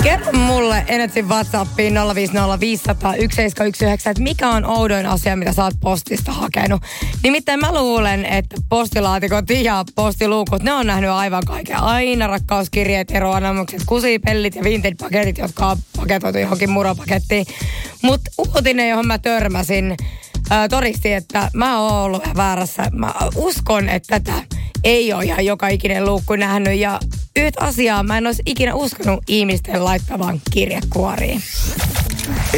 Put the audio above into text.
Kerro mulle Energyn WhatsAppiin 050501719, että mikä on oudoin asia, mitä sä oot postista hakenut. Nimittäin mä luulen, että postilaatikot ja postiluukut, ne on nähnyt aivan kaiken. Aina rakkauskirjeet, eroanomukset, kusipellit ja vintage-paketit, jotka on paketoitu johonkin muropakettiin. Mutta uutinen, johon mä törmäsin, todisti, että mä oon ollut ihan väärässä. Mä uskon, että tätä ei ole ihan joka ikinen luukku nähnyt. Ja yhtä asiaa mä en olisi ikinä uskonut ihmisten laittavan kirjekuoriin.